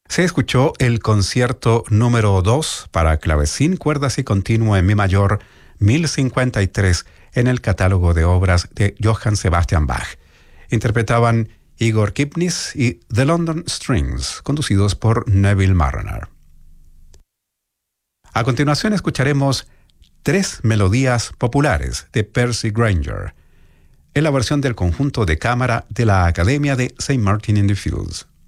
Se escuchó el concierto número 2 para clavecín, cuerdas y continuo en mi mayor 1053 en el catálogo de obras de Johann Sebastian Bach. Interpretaban Igor Kipnis y The London Strings, conducidos por Neville Marriner. A continuación escucharemos 3 melodías populares de Percy Grainger, en la versión del conjunto de cámara de la Academia de St. Martin in the Fields.